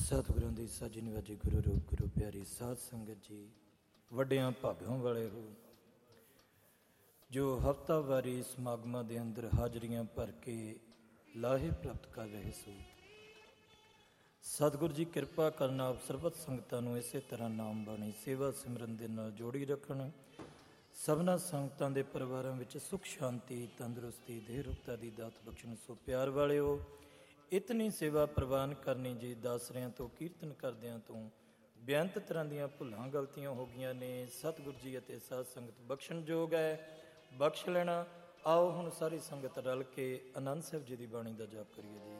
ਸਤਿਗੁਰਾਂ ਦੀ ਸਾਜੀ ਨਿਵਾਜੀ ਗੁਰੂ ਰੂਪ ਗੁਰੂ ਪਿਆਰੀ ਸਾਧ ਸੰਗਤ ਜੀ, ਵੱਡਿਆਂ ਭਾਗਾਂ ਵਾਲੇ ਹੋ ਜੋ ਹਫ਼ਤਾਵਾਰੀ ਸਮਾਗਮਾਂ ਦੇ ਅੰਦਰ ਹਾਜ਼ਰੀਆਂ ਭਰ ਕੇ ਲਾਹੇ ਪ੍ਰਾਪਤ ਕਰ ਰਹੇ ਸੋ। ਸਤਿਗੁਰ ਜੀ ਕਿਰਪਾ ਕਰਨ ਆਪ ਸਰਬਤ ਸੰਗਤਾਂ ਨੂੰ ਇਸੇ ਤਰ੍ਹਾਂ ਨਾਮ ਬਾਣੀ ਸੇਵਾ ਸਿਮਰਨ ਦੇ ਨਾਲ ਜੋੜੀ ਰੱਖਣ। ਸਭਨਾਂ ਸੰਗਤਾਂ ਦੇ ਪਰਿਵਾਰਾਂ ਵਿੱਚ ਸੁੱਖ ਸ਼ਾਂਤੀ ਤੰਦਰੁਸਤੀ ਦੇਹ ਰੁਖਤਾ ਦੀ ਦਾਤ ਬਖਸ਼ਣ। ਸੋ ਪਿਆਰ ਵਾਲਿਓ, ਇਤਨੀ ਸੇਵਾ ਪ੍ਰਵਾਨ ਕਰਨੀ ਜੀ। ਦਾਸਰਿਆਂ ਤੋਂ ਕੀਰਤਨ ਕਰਦਿਆਂ ਤੋਂ ਬੇਅੰਤ ਤਰ੍ਹਾਂ ਦੀਆਂ ਭੁੱਲਾਂ ਗਲਤੀਆਂ ਹੋ ਗਈਆਂ ਨੇ। ਸਤਿਗੁਰ ਜੀ ਅਤੇ ਸਾਧ ਸੰਗਤ ਬਖਸ਼ਣਯੋਗ ਹੈ, ਬਖਸ਼ ਲੈਣਾ। ਆਓ ਹੁਣ ਸਾਰੀ ਸੰਗਤ ਰਲ ਕੇ ਆਨੰਦ ਸਾਹਿਬ ਜੀ ਦੀ ਬਾਣੀ ਦਾ ਜਾਪ ਕਰੀਏ ਜੀ।